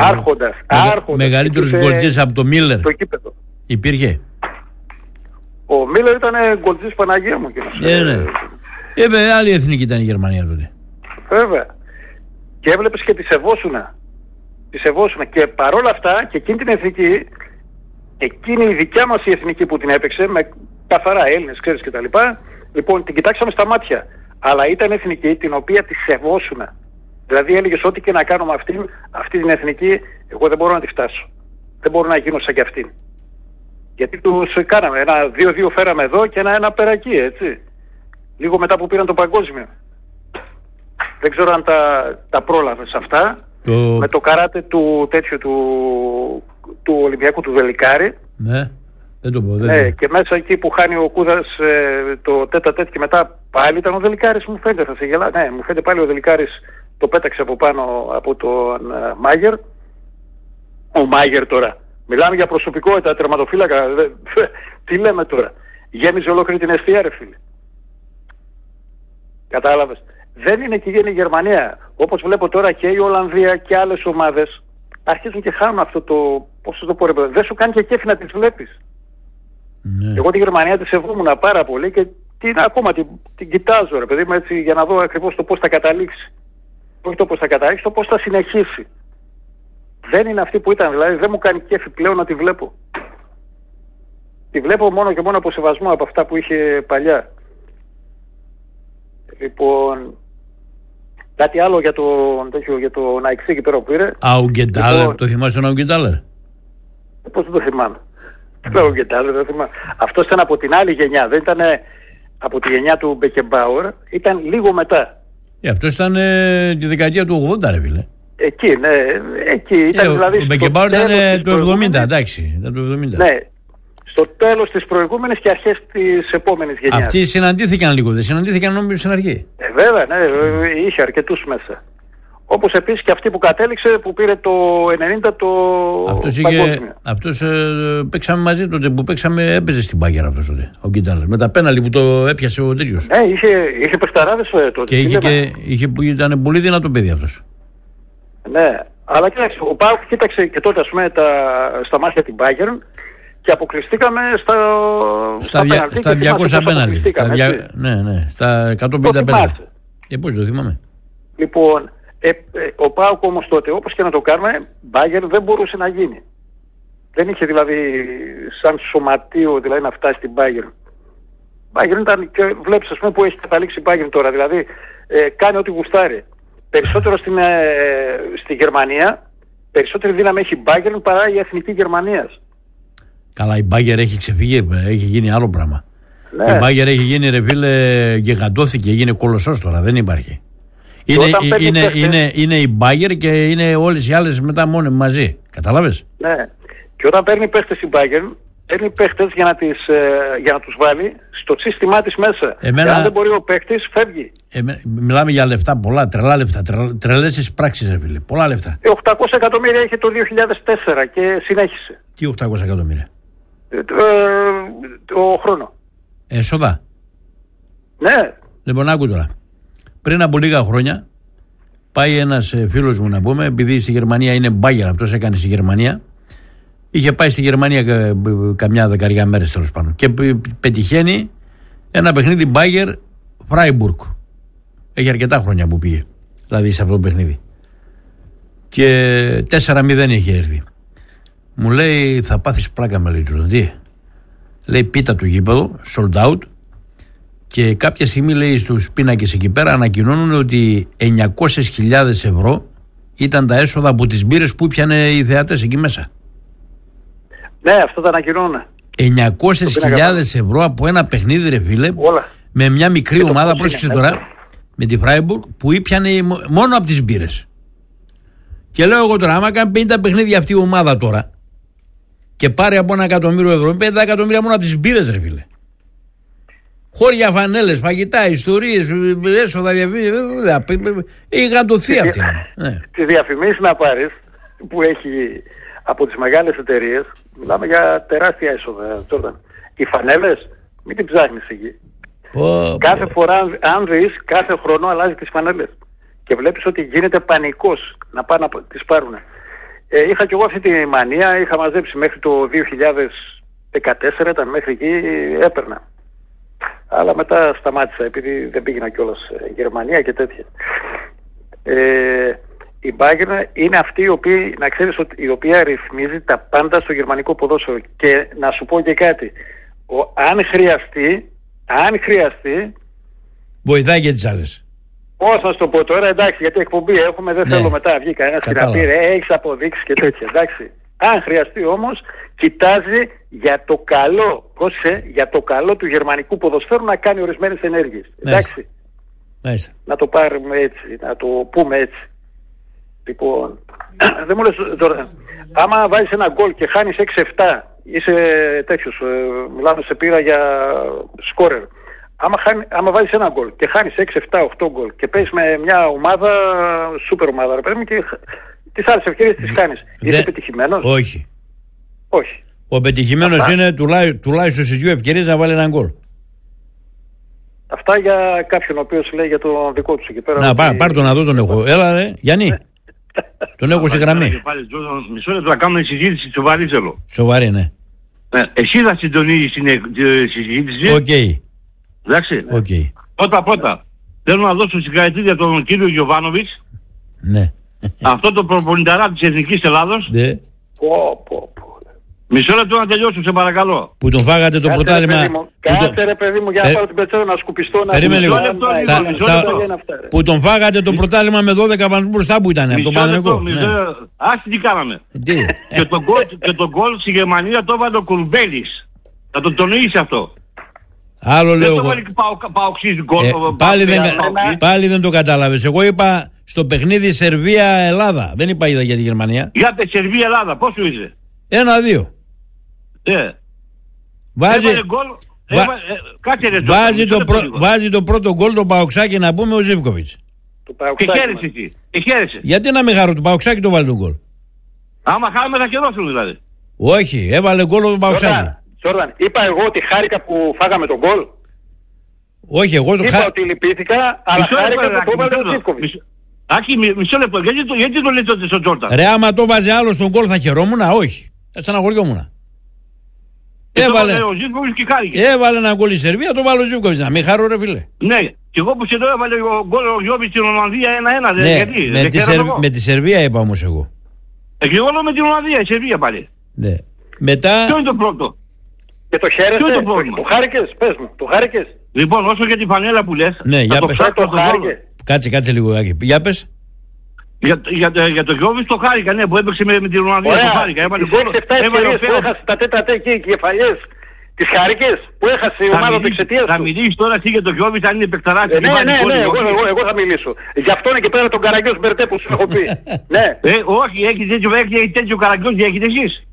μεγαλύτερος γκολτζής από τον Μίλλερ? Υπήρχε. Ο Μίλλερ ήταν γκολτζής Παναγία μου. Ναι. Άλλη εθνική ήταν η Γερμανία τότε. Βέβαια. Και έβλεπες και τη σεβόσουνα. Και παρόλα αυτά, και εκείνη την εθνική, εκείνη η δικιά μας η εθνική που την έπαιξε, με καθαρά Έλληνες, ξέρεις κτλ. Λοιπόν, την κοιτάξαμε στα μάτια. Αλλά ήταν εθνική την οποία τη σεβόσουνα. Δηλαδή έλεγες ό,τι και να κάνω με αυτή την εθνική, εγώ δεν μπορώ να τη φτάσω. Δεν μπορώ να γίνω σαν κι αυτήν. Γιατί τους κάναμε, 2-2 φέραμε εδώ και ένα πέρα εκεί, έτσι. Λίγο μετά που πήραν το παγκόσμιο. Δεν ξέρω αν τα πρόλαβες αυτά. Με το καράτε του Ολυμπιακού του Βελικάρη. Ναι, δεν το πω. Και μέσα εκεί που χάνει ο Κούδας το τέτα-τέτ και μετά πάλι ήταν ο Βελικάρης, μου φαίνεται, θα σε γελά. Ναι, μου φαίνεται πάλι ο Βελικάρης το πέταξε από πάνω από τον Μάγερ. Ο Μάγερ τώρα. Μιλάμε για προσωπικότητα, τερματοφύλακα. Τι λέμε τώρα? Γέμιζε ολόκληρη την εστία, ρε φίλε. Κατάλαβες? Δεν είναι και γίνει η Γερμανία. Όπως βλέπω τώρα και η Ολλανδία και άλλες ομάδες αρχίζουν και χάνουν αυτό το, πώς θα το πω, ρε παιδί, δεν σου κάνει και κέφι να τις βλέπεις. Ναι. Εγώ τη Γερμανία τη σεβόμουν πάρα πολύ και ακόμα την κοιτάζω, ρε παιδί μου, έτσι, για να δω ακριβώς το πώς θα καταλήξει. Όχι το πώς θα καταλήξει, το πώς θα συνεχίσει. Δεν είναι αυτή που ήταν, δηλαδή δεν μου κάνει κέφι πλέον να τη βλέπω. Τη βλέπω μόνο και μόνο από σεβασμό από αυτά που είχε παλιά. Λοιπόν, κάτι άλλο για το Ναϊκσί εκεί πέρα που πήρε. Αουγκεντάλερ, λοιπόν, το θυμάσαι τον Αουγκεντάλερ? Πώς δεν το θυμάμαι. Το Αουγκεντάλερ δεν θυμάμαι. Αυτός ήταν από την άλλη γενιά, δεν ήταν από τη γενιά του Μπεκεμπάουερ, ήταν λίγο μετά. Αυτός ήταν τη δεκαετία του 80, ρε φίλε. Εκεί, ναι, εκεί ήταν δηλαδή. Ο Μπεκεμπάουερ ήταν το 70, εντάξει, ήταν το 70. Ναι. Στο τέλος της προηγούμενης και αρχές της επόμενης γενιάς. Αυτοί συναντήθηκαν λίγο, δεν συναντήθηκαν νομίζω στην αρχή? Βέβαια, ναι, είχε αρκετούς μέσα. Όπως επίσης και αυτή που κατέληξε που πήρε το 90 το παγκόσμιο. Αυτός παίξαμε μαζί τότε που έπαιζε στην Bayern αυτός τότε, ο Γκίταλερ. Με τα πέναλτι που το έπιασε ο τέτοιος. Ναι, είχε παιχταράδες τότε. Και ήταν πολύ δυνατό παιδί αυτός. Ναι, αλλά κοίταξε, ο Πάουκ κοίταξε και τότε ας πούμε στα μάτια την Bayern και αποκλειστήκαμε στα 200 πέναλτι. Ναι, στα 150 πέναλτι. Πώς το θυμάμαι. Λοιπόν, ο ΠΑΟΚ όμως τότε, όπως και να το κάνουμε, Bayern δεν μπορούσε να γίνει. Δεν είχε δηλαδή σαν σωματείο δηλαδή να φτάσει στην Bayern. Bayern ήταν, και βλέπεις ας πούμε που έχει καταλήξει η Bayern τώρα, δηλαδή κάνει ό,τι γουστάρει. Περισσότερο στη Γερμανία, περισσότερη δύναμη έχει η Bayern παρά η εθνική Γερμανίας. Καλά, η Bayern έχει ξεφύγει, έχει γίνει άλλο πράγμα. Ναι. Η Bayern έχει γίνει, ρε φίλε, γιγαντώθηκε, έγινε κολοσσός τώρα, δεν υπάρχει. Είναι η Bayern και είναι όλες οι άλλες μετά μόνο μαζί. Καταλάβες? Ναι. Και όταν παίρνει παίχτες η Bayern, παίρνει παίχτες για να τους βάλει στο σύστημά της μέσα. Και αν δεν μπορεί ο παίχτης, φεύγει. Μιλάμε για λεφτά πολλά, τρελά λεφτά, τρελές τις πράξεις, ρε φίλε. Πολλά λεφτά. 800 εκατομμύρια είχε το 2004 και συνέχισε. Τι 800 εκατομμύρια? Το χρόνο. Έσοδα. Ναι. Λοιπόν, άκου τώρα. Πριν από λίγα χρόνια, πάει ένας φίλος μου, να πούμε, επειδή στη Γερμανία είναι μπάγερ, αυτός έκανε στη Γερμανία. Είχε πάει στη Γερμανία καμιά δεκαριά μέρες τέλος πάντων. Και πετυχαίνει ένα παιχνίδι Μπάγερ Φράιμπουργκ. Έχει αρκετά χρόνια που πήγε. Δηλαδή σε αυτό το παιχνίδι. Και 4-0 είχε έρθει. Μου λέει, θα πάθεις πλάκα, με λέει, τι? Λέει, πίτα του γήπεδο, sold out. Και κάποια στιγμή, λέει, στους πίνακες εκεί πέρα ανακοινώνουν ότι 900.000 ευρώ ήταν τα έσοδα από τις μπύρες που πιάνε οι θεατές εκεί μέσα. Ναι, αυτό τα ανακοινώνουν. 900.000 ευρώ από ένα παιχνίδι, ρε φίλε. Όλα. Με μια μικρή ομάδα, πρόσεξε τώρα, με τη Φράιμπουργκ, που ήπιανε μόνο από τις μπύρες. Και λέω εγώ τώρα, άμα κάνει 50 παιχνίδια αυτή η ομάδα τώρα και πάρει από 1 εκατομμύριο ευρώ, 50 εκατομμύρια μόνο από τις μπύρες, ρε φίλε. Χώρια, φανέλες, φαγητά, ιστορίες, έσοδα, διαφήμιση. Έχει γαντωθεί αυτή. Τις διαφημίσεις να πάρεις που έχει από τις μεγάλες εταιρείες, μιλάμε για τεράστια έσοδα. Οι φανέλες, μην την ψάχνεις εκεί. Κάθε φορά, αν δεις, κάθε χρόνο αλλάζει τις φανέλες. Και βλέπεις ότι γίνεται πανικός να πάνε να τις πάρουν. Είχα κι εγώ αυτή τη μανία, είχα μαζέψει μέχρι το 2014, ήταν μέχρι εκεί, έπαιρνα. Αλλά μετά σταμάτησα επειδή δεν πήγαινα κιόλας Γερμανία και τέτοια. Η Bayern είναι αυτή να ξέρεις, η οποία ρυθμίζει τα πάντα στο γερμανικό ποδόσφαιρο. Και να σου πω και κάτι, αν χρειαστεί βοηθάει και τις άλλες. Πώς να σου το πω τώρα, εντάξει, γιατί εκπομπή έχουμε, δεν θέλω μετά βγει κανένας και να πει έχεις αποδείξει και τέτοια, εντάξει. Αν χρειαστεί όμως, κοιτάζει για το καλό, για το καλό του γερμανικού ποδοσφαίρου να κάνει ορισμένες ενέργειες. Εντάξει. Να το πάρουμε έτσι, να το πούμε έτσι. Λοιπόν, δεν μου λες τώρα, άμα βάζεις ένα γκολ και χάνεις 6-7, είσαι τέτοιος, μιλάμε σε πείρα για σκόρερ. Άμα βάζεις ένα γκολ και χάνεις 6-7-8 γκολ και παίζεις με μια ομάδα, σούπερ ομάδα, ρε παιδί, και τις άλλες ευκαιρίες τις χάνεις. Είσαι πετυχημένος? Όχι. Όχι. Ο πετυχημένος είναι τουλάχιστον στις 2 ευκαιρίες να βάλει έναν γκολ. Αυτά για κάποιον ο οποίος λέει για το δικό τους εκεί πέρα. Να πάρ' τον να δω, τον έχω. Έλα ρε, Γιάννη. Τον έχω σε γραμμή. Μισό λεπτό να κάνουμε συζήτηση σοβαρή θέλω. Σοβαρή, ναι. Εσύ θα συντονίζεις την συζήτηση. Οκ. Εντάξει. Πρώτα. Θέλω να δώσω συγχαρητήρια τον κύριο Γιοβάνοβιτς. Ναι. Αυτό το προπονηταρά της Εθνικής Ελλάδος. Ναι. Μισό λεπτό να τελειώσω, σε παρακαλώ. Που τον φάγατε το πρωτάθλημα. Κάτσε ρε παιδί μου, για να πάρω την πετσέρα να σκουπιστώ. Περίμενε λίγο. Που τον φάγατε το πρωτάθλημα με 12 βαθμούς μπροστά που ήταν. Από τον Παναθηναϊκό. Άστι τι κάναμε. Και τον γκολ στη Γερμανία το έβαλε ο Κουρμπέλης. Θα τον τονίσει αυτό. Άλλο λέω εγώ. Πάλι δεν το κατάλαβες. Εγώ είπα στο παιχνίδι Σερβία-Ελλάδα. Δεν είπα για τη Γερμανία. Για τη Σερβία-Ελλάδα, πόσο είσαι? 1-2. Βάζει το πρώτο γκολ το Παοξάκι, να πούμε, ο Ζίβκοβιτς. Και χαίρεσαι εσύ. Γιατί να με χαρώ, το Παοξάκι το βάλει τον γκολ. Άμα χάμε θα κερδίσουν δηλαδή. Όχι, έβαλε γκολ το Παοξάκι. Σόρδαν, είπα εγώ ότι χάρηκα που φάγαμε τον γκολ. Όχι, εγώ το είπα ότι λυπήθηκα, αλλά χάρηκα που το έβαλε ο Ζίβκοβιτς. Άκη, μισό λεπτό, γιατί το λέτε τότε στον Τζόρνταν? Ρε, άμα το βάζει άλλο στον γκολ θα χαιρόμουν, όχι. Θα στεναχωριόμουν. Έβαλε ένα γκολ η Σερβία, το βάλω ο Ζίβκοβιτς. Να μην χαρώ, ρε φίλε. Ναι, και εγώ που σε το έβαλε ο γκολ ο Γιώβιτς στην Ολλανδία 1-1. Ναι, γιατί, με τη Σερβία είπα όμως εγώ. Και εγώ λέω με την Ολλανδία, η Σερβία πάλι. Ναι. Μετά... Ποιο είναι το πρώτο? Και το χαίρεσαι, το χάρηκες, πες μου, το χάρηκες. Λοιπόν, όσο για τη φανέλα που λες, ναι, για πες. Κάτσε λίγο, Άκη. Για πες. Για το Γιώβιτς το χάρηκα, ναι, που έπαιξε με την Ολλανδία, το χάρηκα. Τις 6-7 ευκαιρίες που έχασε τα τέταρτα εκεί, οι κεφαλιές, τις χάρηκες που έχασε η ομάδα του εξαιτίας του. Θα μιλήσεις τώρα εσύ για το Γιώβιτς αν είναι επεκταράκης. Ναι, εγώ θα μιλήσω. Γι' αυτό είναι και πέρα τον Καραγκιός Μπερτέ που σου έχω πει. Ναι. Όχι, έχει τέτοιο Καραγκιός, έχετε εσείς.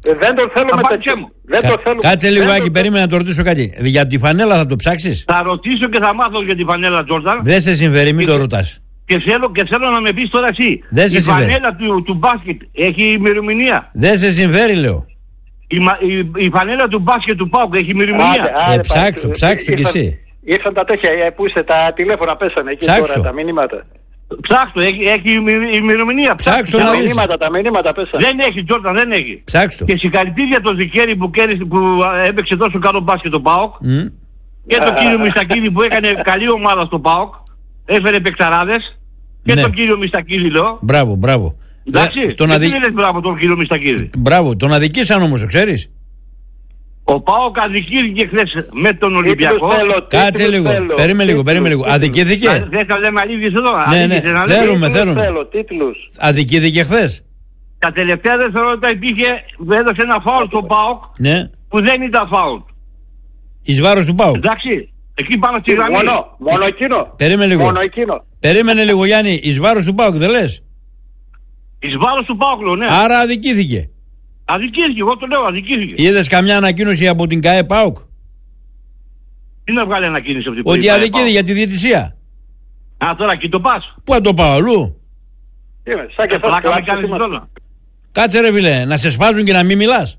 Δεν τον θέλω με τέτοιο. Κάτσε λίγο, Άκη, περίμενα να το ρωτήσω κάτι. Για τη φανέλα θα το ψάξεις? Θα ρωτήσω και θα μάθω για τη φανέλα, Τζόρνταν. Δεν σε συμφέρει, μην το ρωτάς. Και θέλω να με πεις τώρα εσύ. Η φανέλα του μπάσκετ έχει ημερομηνία? Δεν σε συμφέρει, λέω. Η φανέλα του μπάσκετ του ΠΑΟΚ έχει ημερομηνία? Ψάξου κι εσύ. Ήρθαν τα τέτοια που είστε, τα τηλέφωνα πέσανε εκεί τώρα, τα μηνύματα. Ψάξτε, έχει ημερομηνία. Ψάξτε τα μηνύματα πέσανε. Δεν έχει, Τζόρνταν, δεν έχει. Ψάξτε. Και συγχαρητήρια το Ζικέρι που έπαιξε τόσο καλό μπάσκετ το ΠΑΟΚ. Και τον κύριο Μιστακίδη που έκανε καλή ομάδα στο ΠΑΟΚ. Έφερε παικταράδες. Και τον κύριο Μιστακίδη, λέω. Μπράβο. Εντάξει, δεν λες μπράβο τον κύριο Μιστακίδη. Μπράβο, τον αδικήσαν όμως, ξέρεις. Ο ΠΑΟΚ αδικήθηκε χθες με τον Ολυμπιακό. Κάτσε λίγο, περίμενε λίγο. Αδικήθηκε? Δεν θα λέμε αλήθειες εδώ. Ναι, θέλουμε. Τίτλους. Αδικήθηκε χθες? Τα τελευταία δευτερόλεπτα έδωσε ένα φάουλ στο ΠΑΟΚ που δεν ήταν φάουλ. Εις βάρος του ΠΑΟΚ. Εντάξει, εκεί πάνω στη γραμμή. Μόνο εκείνο. Περίμενε λίγο, Γιάννη, εις βάρος του ΠΑΟΚ δεν λες? Εις βάρος του ΠΑΟΚ, λέω, ναι. Άρα αδικήθηκε. Αδικήθηκε, εγώ το λέω, αδικήθηκε. Είδες καμιά ανακοίνωση από την ΚΑΕ ΠΑΟΚ? Τι να βγάλει ανακοίνωση από την ΚΑΕ? Ότι αδικήθηκε για τη διαιτησία. Α, τώρα εκεί το πας. Πού να το πάω, αλλού? Σαν και πλάκα με κάνεις τώρα. Κάτσε ρε φίλε, να σε σπάζουν και να μην μιλάς.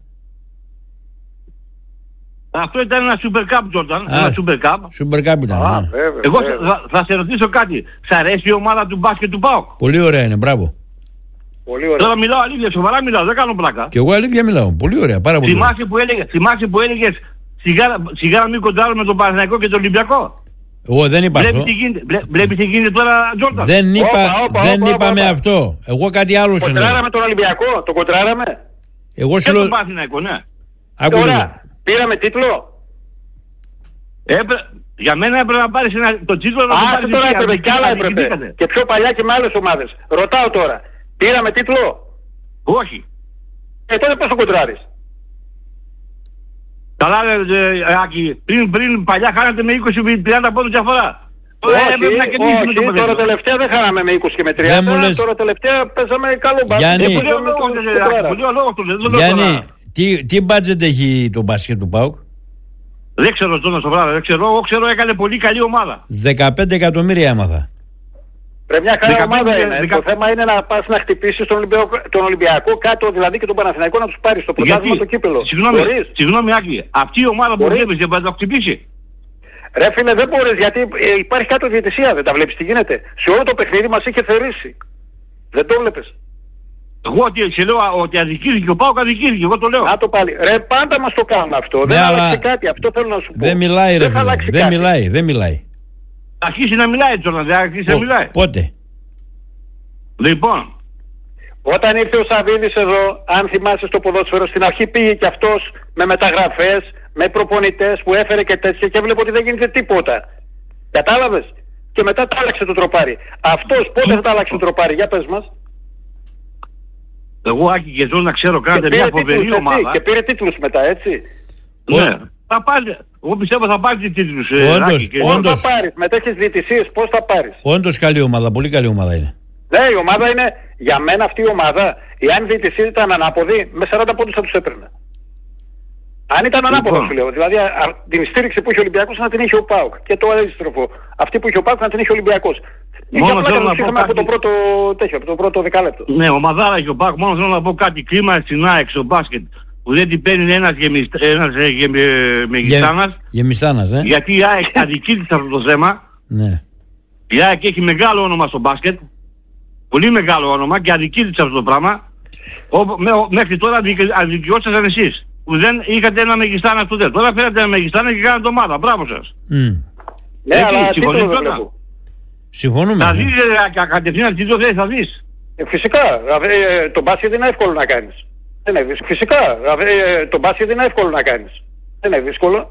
Αυτό ήταν ένα Super Cup, Τζόρνταν. Ένα Super Cup. Super Cup ήταν. Εγώ θα σε ρωτήσω κάτι. Σ' αρέσει η ομάδα του μπάσκετ του ΠΑΟΚ? Πολύ ωραία είναι, μπράβο. Πολύ ωραία. Τώρα μιλάω αλήθεια, σοβαρά μιλάω, δεν κάνω πλάκα. Και εγώ αλήθεια μιλάω. Πολύ ωραία, πάρα πολύ. Θυμάσαι που έλεγες σιγά μην κοντράρουμε τον Παναθηναϊκό και τον Ολυμπιακό? Εγώ δεν είπα αυτό. Βλέπεις τι γίνεται τώρα, Τζόρνταν? Δεν είπαμε αυτό. Εγώ κάτι άλλο σου λέω. Κοντράραμε τον Ολυμπιακό, το κοντράραμε. Εγώ και τον Παναθηναϊκό, ναι. Τώρα, πήραμε τίτλο. Για μένα έπρεπε να πάρεις το τίτλο να το πάρεις. Τώρα έπρεπε κι άλλα έπρεπε. Και πιο παλιά και με άλλες ομάδες. Ρωτάω τώρα. Πήραμε τίτλο? Όχι. Τότε πώς το κοντράρεις? Καλά, Άκη, πριν παλιά χάνατε με 20-30 πόντους διαφορά. Όχι, τώρα τελευταία δεν χάναμε με 20 και με 30. Τώρα τελευταία παίζαμε καλό μπάσκετ. Γιάννη, τι budget έχει το μπάσκετ του ΠΑΟΚ? Δεν ξέρω τώρα στο βράδυ, δεν ξέρω. Εγώ ξέρω έκανε πολύ καλή ομάδα. 15 εκατομμύρια έμαθα. Πρέπει μια καλή ομάδα είναι. Το θέμα είναι να πας να χτυπήσεις τον Ολυμπιακό κάτω, δηλαδή και τον Παναθηναϊκό να τους πάρεις στο πρωτάθλημα το κύπελλο. Συγγνώμη Άκη, αυτή η ομάδα που βλέπεις δεν πάει να το χτυπήσει. Ρε φίλε, δεν μπορείς, γιατί υπάρχει κάτω διαιτησία, δεν τα βλέπεις τι γίνεται. Σε όλο το παιχνίδι μας είχε θερήσει. Δεν το βλέπεις? Εγώ σε λέω ότι αδικήθηκε ο ΠΑΟΚ, αδικήθηκε, εγώ το λέω. Να το πάλι. Ρε, πάντα μας το κάνουν αυτό. Δεν άλλαξε κάτι, αυτό θέλω να σου πω. Δεν μιλάει ρε φίλε, δεν μιλάει. Αρχίσει να μιλάει τώρα, δεν αρχίσει να μιλάει. Πότε? Λοιπόν. Όταν ήρθε ο Σαββίδης εδώ, αν θυμάσαι στο ποδόσφαιρο, στην αρχή πήγε και αυτός με μεταγραφές, με προπονητές που έφερε και τέτοια και έβλεπε ότι δεν γίνεται τίποτα. Κατάλαβες? Και μετά τα άλλαξε το τροπάρι. Αυτός πότε θα τα άλλαξε το τροπάρι, για πες μας. Εγώ Άκη και ζω να ξέρω, κάνετε μια φοβερή ομάδα. Και πήρε τίτλους μετά, έτσι. Ναι. Θα πάρει, εγώ πιστεύω θα πάρει τίτλους. Όντως. Θα πάρεις, μετά έχεις διαιτησίες, πώς θα πάρεις? Όντως καλή ομάδα, πολύ καλή ομάδα είναι. Ναι, η ομάδα είναι, για μένα αυτή η ομάδα, εάν η διαιτησία ήταν ανάποδη, με 40 πόντους θα τους έπαιρνε. Αν ήταν ανάποδο σου λέω, δηλαδή την στήριξη που είχε ο Ολυμπιακός να την είχε ο ΠΑΟΚ και το αντίστροφο. Αυτή που είχε ο ΠΑΟΚ να την είχε ο Ολυμπιακός. Μόνο θέλω να πω από το πρώτο τέτοιο, από το πρώτο δεκάλεπτο. Ναι, ομαδάρα είχε ο ΠΑΟΚ, μόνο θέλω να πω κάτι. Κρίμα στην ΑΕΚ στο μπάσκετ που δεν την παίρνει ένας Γεμιστάνας, ναι. Γιατί η ΑΕΚ αδικήθηκε αυτό το θέμα. Ναι. Η ΑΕΚ έχει μεγάλο όνομα στο μπάσκετ. Πολύ μεγάλο όνομα και αδικήθηκε αυτό το πράγμα. Μέχρι τώρα αδικιώσασταν εσείς. Που δεν είχατε ένα Μεγιστάνα στο τέλος. Τώρα φέρατε ένα Μεγιστάνα και κάνετε ομάδα. Μπράβο σας. Ναι, αλλά τι το βλέπω. Συμφωνούμε. Θα δεις κατευθείαν τι το θέλεις, θα δεις. Φυσικά. Το μπάσκετ είναι εύκολο να κάνεις. Δεν είναι δύσκολο. Φυσικά. Το μπάσκετ είναι εύκολο να κάνεις. Δεν είναι δύσκολο.